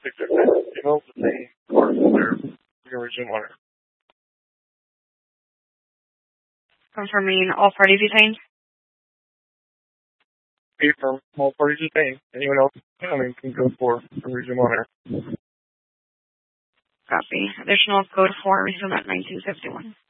Email the same or clear. We can resume on air. Confirming all parties detained. Confirm all parties detained. Anyone else coming can go for resume on air. Copy. Additional code 4, resume at 1951.